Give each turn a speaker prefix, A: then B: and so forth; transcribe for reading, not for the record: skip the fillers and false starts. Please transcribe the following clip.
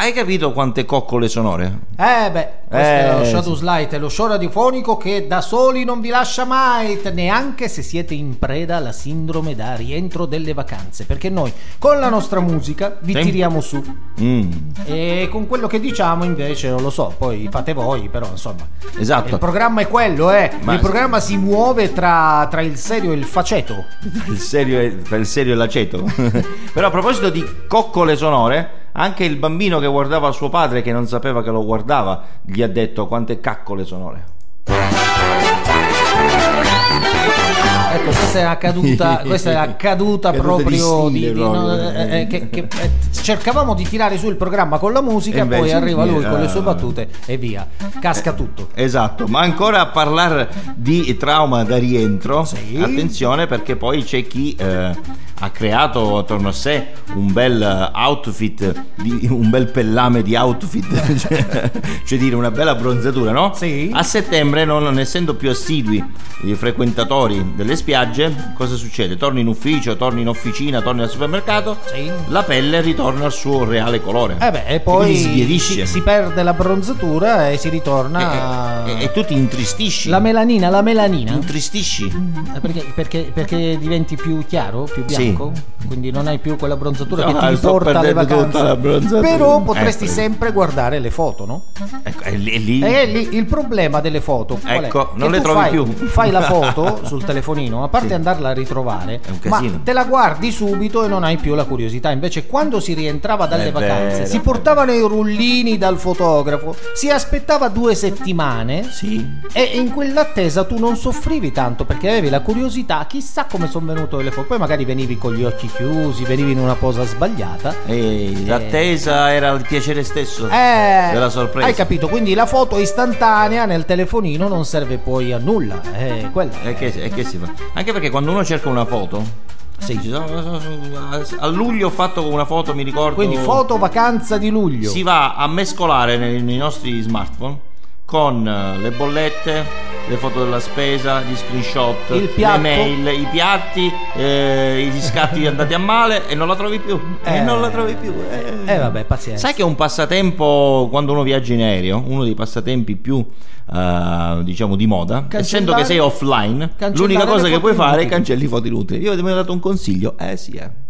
A: Hai capito quante coccole sonore?
B: Questo è lo Shadows Light, è lo show radiofonico che da soli non vi lascia mai, neanche se siete in preda alla sindrome da rientro delle vacanze, perché noi con la nostra musica vi tiriamo su. E con quello che diciamo invece non lo so, poi fate voi, però insomma.
A: Esatto.
B: Il programma è quello, il programma si muove tra il serio e il faceto.
A: Tra il serio e l'aceto. Però a proposito di coccole sonore, anche il bambino che guardava suo padre, che non sapeva che lo guardava, gli ha detto quante caccole sonore.
B: Ecco, questa è accaduta proprio che cercavamo di tirare su il programma con la musica, poi arriva lui con le sue battute e via, casca tutto.
A: Esatto, ma ancora a parlare di trauma da rientro,
B: sì.
A: Attenzione, perché poi c'è chi ha creato attorno a sé un bel outfit, un bel pellame di outfit, cioè dire una bella abbronzatura, no?
B: Sì.
A: A settembre, non essendo più assidui i frequentatori delle spiagge, cosa succede? Torni in ufficio, torni in officina, torni al supermercato,
B: sì.
A: La pelle ritorna al suo reale colore.
B: E poi si perde la bronzatura e si ritorna
A: e tu ti intristisci.
B: La melanina.
A: Ti intristisci.
B: Perché diventi più chiaro, più bianco, sì. Quindi non hai più quella bronzatura che ti porta alle vacanze. Però potresti sempre guardare le foto, no?
A: Ecco, è lì
B: il problema delle foto.
A: Ecco,
B: è?
A: Non le trovi più.
B: Fai la foto sul telefonino, a parte andarla a ritrovare, ma te la guardi subito e non hai più la curiosità. Invece quando si rientrava dalle vacanze, si portavano i rullini dal fotografo, si aspettava 2 settimane,
A: sì.
B: E in quell'attesa tu non soffrivi tanto, perché avevi la curiosità, chissà come sono venute le foto. Poi magari venivi con gli occhi chiusi, venivi in una posa sbagliata,
A: l'attesa era il piacere stesso della sorpresa.
B: Hai capito? Quindi la foto istantanea nel telefonino non serve poi a nulla.
A: Che si fa? Anche perché quando uno cerca una foto, sì, a luglio ho fatto una foto, mi ricordo.
B: Quindi foto vacanza di luglio.
A: Si va a mescolare nei nostri smartphone con le bollette, le foto della spesa, gli screenshot, le mail, i piatti, gli scatti andati a male e non la trovi più.
B: Vabbè, pazienza.
A: Sai che è un passatempo, quando uno viaggia in aereo, uno dei passatempi più diciamo di moda, essendo che sei offline, l'unica cosa che puoi fare è cancelli foto inutili. Io ti ho dato un consiglio, sì.